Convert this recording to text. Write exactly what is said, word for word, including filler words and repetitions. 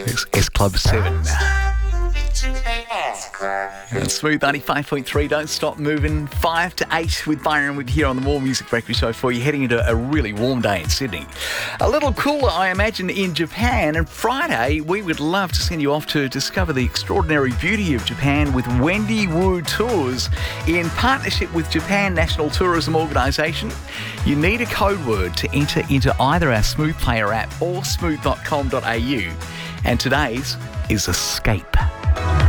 It's S Club seven. And Smooth ninety-five point three, don't stop moving. five to eight with Byron with here on the More Music Breakfast Show for you, heading into a really warm day in Sydney. A little cooler, I imagine, in Japan. And Friday, we would love to send you off to discover the extraordinary beauty of Japan with Wendy Wu Tours in partnership with Japan National Tourism Organisation. You need a code word to enter into either our Smooth Player app or smooth dot com dot a u. And today's is Escape.